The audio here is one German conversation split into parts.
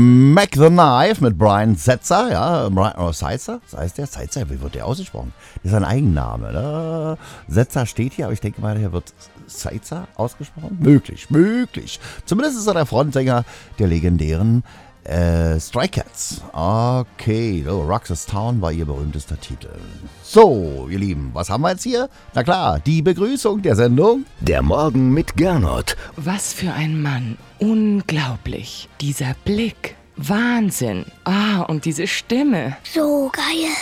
Mac the Knife mit Brian Setzer, ja, Brian Setzer, heißt der? Setzer, wie wird der ausgesprochen? Das ist ein Eigenname, ne? Setzer steht hier, aber ich denke mal, hier wird Setzer ausgesprochen. Möglich. Zumindest ist er der Frontsänger der legendären Stray Cats. Okay, so, Roxas Town war ihr berühmtester Titel. So, ihr Lieben, was haben wir jetzt hier? Na klar, die Begrüßung der Sendung. Der Morgen mit Gernot. Was für ein Mann. Unglaublich. Dieser Blick. Wahnsinn. Und diese Stimme. So geil.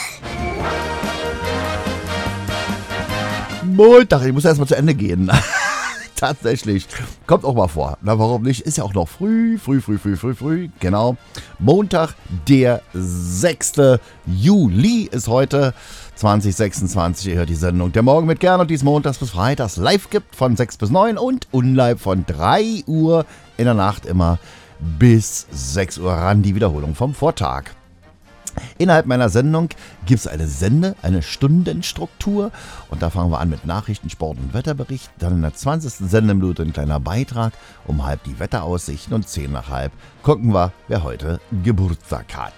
Montag, ich muss erstmal zu Ende gehen. Tatsächlich. Kommt auch mal vor. Na, warum nicht? Ist ja auch noch früh. Genau. Montag, der 6. Juli ist heute 2026. Ihr hört die Sendung Der Morgen mit Gernot, die es montags bis freitags live gibt von 6 bis 9 und unlive von 3 Uhr in der Nacht immer bis 6 Uhr ran. Die Wiederholung vom Vortag. Innerhalb meiner Sendung gibt es eine Stundenstruktur und da fangen wir an mit Nachrichten, Sport und Wetterbericht. Dann in der 20. Sendeminute ein kleiner Beitrag, um halb die Wetteraussichten und 10 nach halb gucken wir, wer heute Geburtstag hat.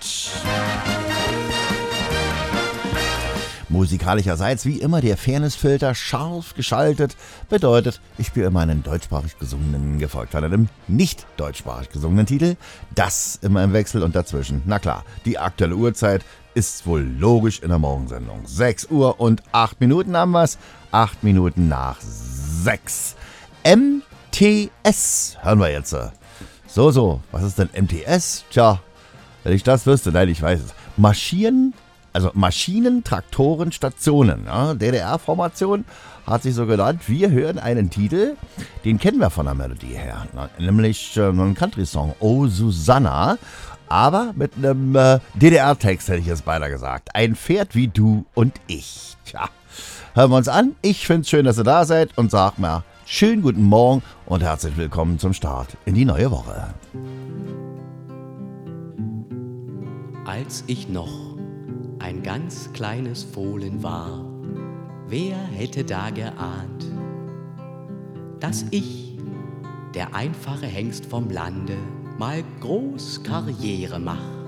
Musikalischerseits wie immer der Fairnessfilter scharf geschaltet, bedeutet, ich spiele immer einen deutschsprachig gesungenen, gefolgt von einem nicht deutschsprachig gesungenen Titel. Das immer im Wechsel und dazwischen. Na klar, die aktuelle Uhrzeit ist wohl logisch in der Morgensendung. 6 Uhr und 8 Minuten haben wir's. 8 Minuten nach 6. MTS hören wir jetzt. So, was ist denn MTS? Tja, wenn ich das wüsste, nein, ich weiß es. Maschinen, Traktoren, Stationen. Ja, DDR-Formation hat sich so genannt. Wir hören einen Titel, den kennen wir von der Melodie her. Nämlich einen Country-Song, Oh Susanna. Aber mit einem DDR-Text hätte ich jetzt beinahe gesagt. Ein Pferd wie du und ich. Tja, hören wir uns an. Ich finde es schön, dass ihr da seid und sag mal schönen guten Morgen und herzlich willkommen zum Start in die neue Woche. Als ich noch ein ganz kleines Fohlen war, wer hätte da geahnt, dass ich, der einfache Hengst vom Lande, mal groß Karriere mach.